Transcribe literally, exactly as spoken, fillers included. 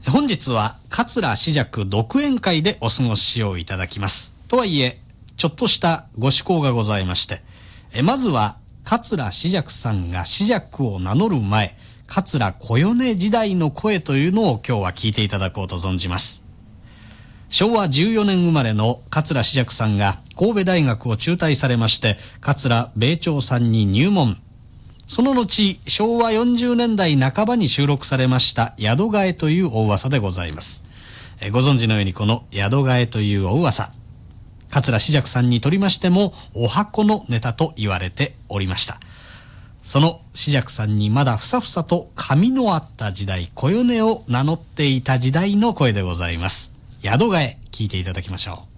本日は桂枝雀独演会でお過ごしをいただきます。とはいえちょっとしたご趣向がございまして、えまずは桂枝雀さんが枝雀を名乗る前、桂小米時代の声というのを今日は聞いていただこうと存じます。しょうわじゅうよねん生まれの桂枝雀さんが神戸大学を中退されまして、桂米朝さんに入門。その後、しょうわよんじゅうねんだいなかばに収録されました宿替えというお噂でございます。えご存知のようにこの宿替えというお噂、桂枝雀さんにとりましてもお箱のネタと言われておりました。その枝雀さんにまだふさふさと髪のあった時代、小米を名乗っていた時代の声でございます。宿替え、聞いていただきましょう。